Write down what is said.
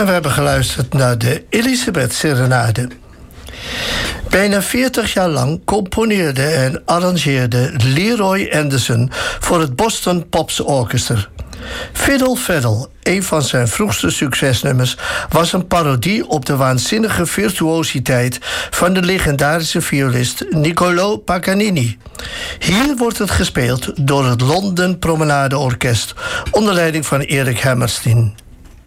En we hebben geluisterd naar de Elisabeth Serenade. Bijna 40 jaar lang componeerde en arrangeerde Leroy Anderson voor het Boston Pops Orchestra. Fiddle Faddle, een van zijn vroegste succesnummers, was een parodie op de waanzinnige virtuositeit van de legendarische violist Niccolò Paganini. Hier wordt het gespeeld door het London Promenade Orkest onder leiding van Eric Hammerstein.